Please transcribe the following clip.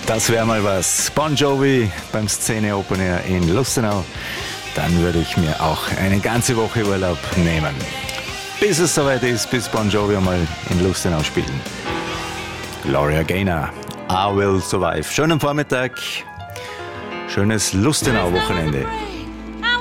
Das wäre mal was. Bon Jovi beim Szene Open Air in Lustenau. Dann würde ich mir auch eine ganze Woche Urlaub nehmen. Bis es soweit ist, bis Bon Jovi einmal in Lustenau spielen. Gloria Gaynor, I Will Survive. Schönen Vormittag, schönes Lustenau-Wochenende.